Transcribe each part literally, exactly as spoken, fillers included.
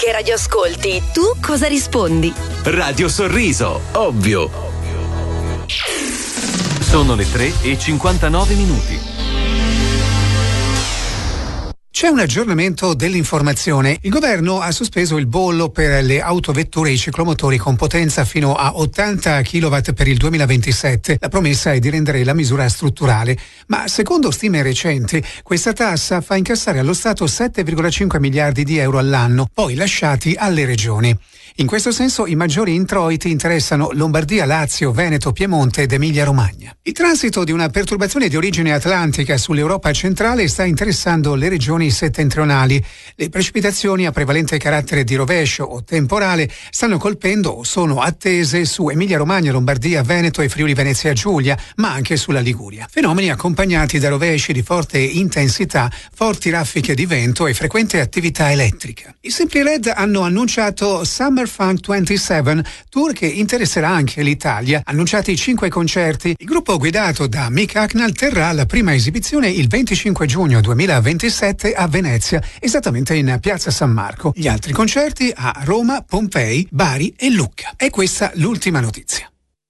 Che radio ascolti? Tu cosa rispondi? Radio Sorriso, ovvio. Sono le tre e cinquantanove minuti. C'è un aggiornamento dell'informazione. Il governo ha sospeso il bollo per le autovetture e i ciclomotori con potenza fino a ottanta chilowatt per il duemilaventisette. La promessa è di rendere la misura strutturale, ma secondo stime recenti questa tassa fa incassare allo Stato sette virgola cinque miliardi di euro all'anno, poi lasciati alle regioni. In questo senso i maggiori introiti interessano Lombardia, Lazio, Veneto, Piemonte ed Emilia-Romagna. Il transito di una perturbazione di origine atlantica sull'Europa centrale sta interessando le regioni settentrionali. Le precipitazioni a prevalente carattere di rovescio o temporale stanno colpendo o sono attese su Emilia-Romagna, Lombardia, Veneto e Friuli-Venezia Giulia, ma anche sulla Liguria. Fenomeni accompagnati da rovesci di forte intensità, forti raffiche di vento e frequente attività elettrica. I Simply Red hanno annunciato Summer Funk ventisette, tour che interesserà anche l'Italia. Annunciati cinque concerti, il gruppo guidato da Mick Hucknall terrà la prima esibizione il venticinque giugno duemilaventisette a Venezia, esattamente in Piazza San Marco. Gli altri concerti a Roma, Pompei, Bari e Lucca. E questa l'ultima notizia.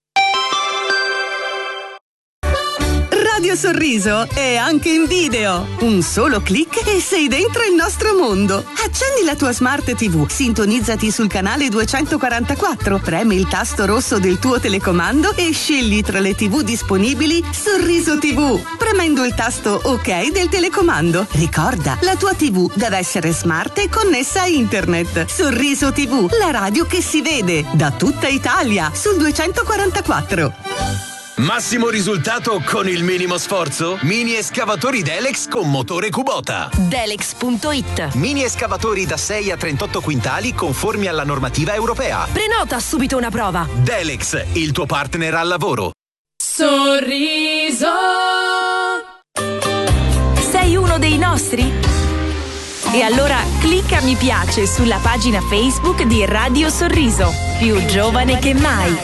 Radio Sorriso è anche in video. Un solo click e sei dentro il nostro mondo. Accendi la tua Smart tivù, sintonizzati sul canale duecentoquarantaquattro, premi il tasto rosso del tuo telecomando e scegli tra le tivù disponibili Sorriso tivù, premendo il tasto OK del telecomando. Ricorda, la tua tivù deve essere smart e connessa a internet. Sorriso tivù, la radio che si vede da tutta Italia sul duecentoquarantaquattro. Massimo risultato con il minimo sforzo? Mini escavatori Delex con motore Kubota. Delex punto it. Mini escavatori da sei a trentotto quintali conformi alla normativa europea. Prenota subito una prova. Delex, il tuo partner al lavoro. Sorriso. Sei uno dei nostri? E allora clicca mi piace sulla pagina Facebook di Radio Sorriso. Più giovane che mai.